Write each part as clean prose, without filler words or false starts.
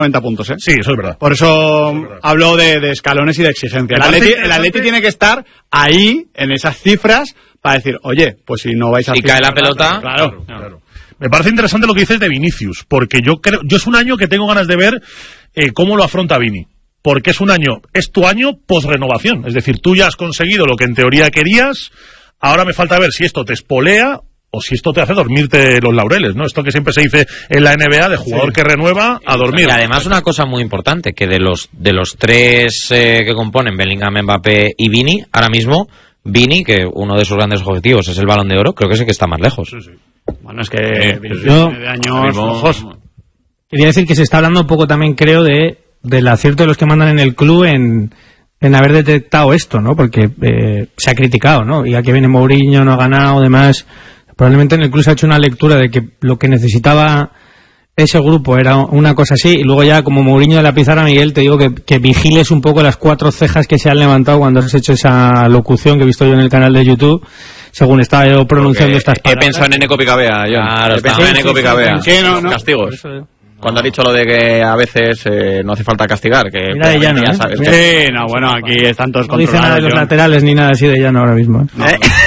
90 puntos, ¿eh? Sí, eso es verdad. Por eso hablo de escalones y de exigencia. El Atleti tiene que estar ahí, en esas cifras, para decir, oye, pues si no vais a... Si cae la pelota... Claro. Me parece interesante lo que dices de Vinicius, porque yo es un año que tengo ganas de ver cómo lo afronta Vini. Porque es tu año post-renovación. Es decir, tú ya has conseguido lo que en teoría querías, ahora me falta ver si esto te espolea o si esto te hace dormirte los laureles, ¿no? Esto que siempre se dice en la NBA de jugador que renueva a dormir. Y además una cosa muy importante, que de los tres que componen Bellingham, Mbappé y Vini, ahora mismo Vini, que uno de sus grandes objetivos es el Balón de Oro, creo que es el que está más lejos. Sí. Bueno, es que de años flojos. Quería decir que se está hablando un poco también, creo, del acierto de los que mandan en el club en haber detectado esto, ¿no? Porque se ha criticado, ¿no? Y aquí viene Mourinho, no ha ganado, demás. Probablemente en el club se ha hecho una lectura de que lo que necesitaba ese grupo era una cosa así, y luego ya como Mourinho de la pizarra, Miguel, te digo que vigiles un poco las 4 cejas que se han levantado cuando has hecho esa locución que he visto yo en el canal de YouTube, según estaba yo pronunciando estas palabras. He pensado en Eneco Picabea, John. Claro, he pensado en Eneco Picabea. Sí, no. Castigos. Cuando ha dicho lo de que a veces no hace falta castigar, que mira de Llano, ya sabes. Sí, no, bueno, aquí están todos No dice controlados. nada de los laterales ni nada así de Llano ahora mismo. No.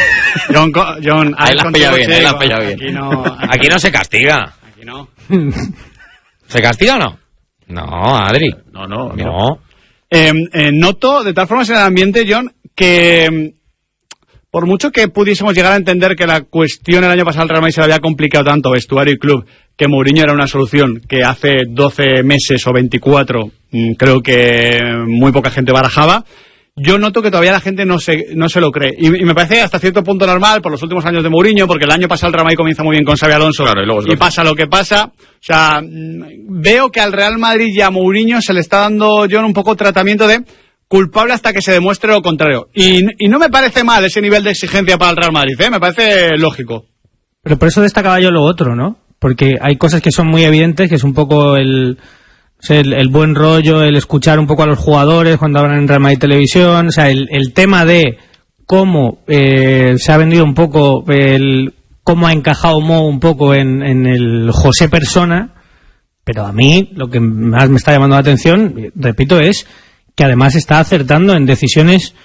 John, ahí la has pillado bien, la has pillado bien. Aquí no se castiga. Aquí no. ¿Se castiga o no? No, Adri. No. Noto, de todas formas, en el ambiente, John, que por mucho que pudiésemos llegar a entender que la cuestión el año pasado al Real Madrid se le había complicado tanto, vestuario y club, que Mourinho era una solución que hace 12 meses o 24 creo que muy poca gente barajaba, yo noto que todavía la gente no se lo cree. Y me parece hasta cierto punto normal por los últimos años de Mourinho, porque el año pasado el Real Madrid comienza muy bien con Xabi Alonso, claro, y pasa lo que pasa. O sea, veo que al Real Madrid y a Mourinho se le está dando, John, un poco tratamiento de culpable hasta que se demuestre lo contrario. Y no me parece mal ese nivel de exigencia para el Real Madrid, me parece lógico. Pero por eso destacaba yo lo otro, ¿no? Porque hay cosas que son muy evidentes, que es un poco el buen rollo, el escuchar un poco a los jugadores cuando hablan en Real Madrid Televisión, o sea, el tema de cómo se ha vendido un poco, cómo ha encajado Mo un poco en el José persona, pero a mí lo que más me está llamando la atención, repito, es que además está acertando en decisiones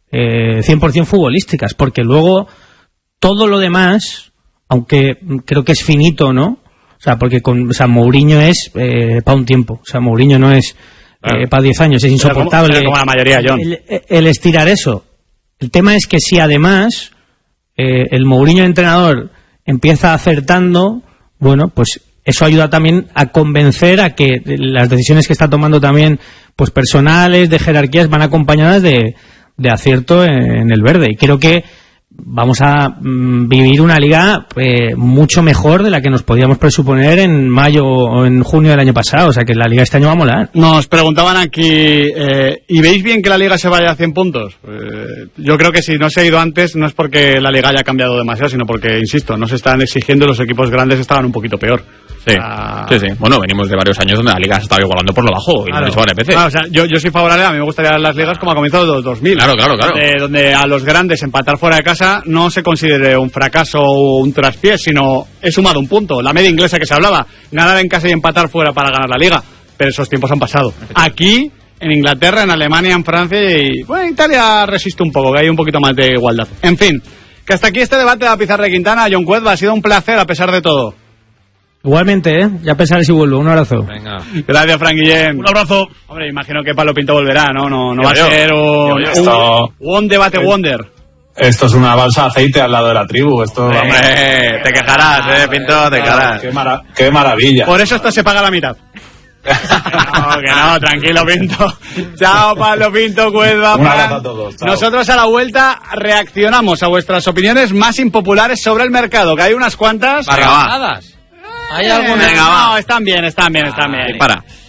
100% futbolísticas, porque luego todo lo demás, aunque creo que es finito, ¿no? O sea, porque Mourinho es para un tiempo. O sea, Mourinho no es para 10 años, es insoportable. Como la mayoría, John. El estirar eso. El tema es que si además el Mourinho entrenador empieza acertando, bueno, pues eso ayuda también a convencer a que las decisiones que está tomando también, pues personales, de jerarquías, van acompañadas de acierto en el verde. Y creo que vamos a vivir una liga mucho mejor de la que nos podíamos presuponer en mayo o en junio del año pasado. O sea, que la liga este año va a molar. Nos preguntaban aquí, ¿y veis bien que la liga se vaya a 100 puntos? Yo creo que si no se ha ido antes no es porque la liga haya cambiado demasiado, sino porque, insisto, no se están exigiendo, los equipos grandes estaban un poquito peor. Sí. Bueno, venimos de varios años donde la liga se estaba igualando por lo bajo y no se van a empezar. Claro, o sea, yo soy favorable, a mí me gustaría las ligas como a comienzos de los 2000. Claro. Donde a los grandes empatar fuera de casa no se considere un fracaso o un traspiés, sino he sumado un punto. La media inglesa que se hablaba, ganar en casa y empatar fuera para ganar la liga. Pero esos tiempos han pasado. Aquí, en Inglaterra, en Alemania, en Francia y... Bueno, Italia resiste un poco, que hay un poquito más de igualdad. En fin, que hasta aquí este debate de la pizarra de Quintana. John Cuedva, ha sido un placer a pesar de todo. Igualmente, ya pensaré si vuelvo. Un abrazo. Venga. Gracias, Frank Guillem. Un abrazo. Hombre, imagino que Pablo Pinto volverá, ¿no? No va a ser un debate wonder. Esto es una balsa de aceite al lado de la tribu. Esto, Hombre, te quejarás, Pinto, te quejarás. Qué maravilla. Por eso esto se paga la mitad. Que no, tranquilo, Pinto. Chao, Pablo Pinto, Cuedva. Un abrazo a todos. Chao. Nosotros a la vuelta reaccionamos a vuestras opiniones más impopulares sobre el mercado, que hay unas cuantas. ¿Barrabasadas? ¿Hay alguna? Venga, va. No, están bien. Para.